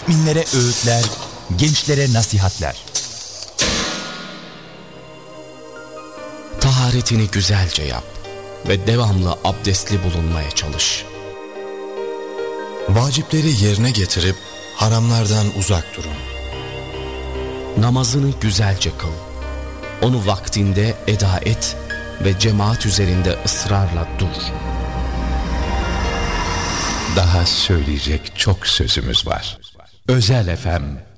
müminlere öğütler, gençlere nasihatler. Taharetini güzelce yap ve devamlı abdestli bulunmaya çalış. Vacipleri yerine getirip haramlardan uzak durun. Namazını güzelce kıl. Onu vaktinde eda et ve cemaat üzerinde ısrarla dur. Daha söyleyecek çok sözümüz var. Özel FM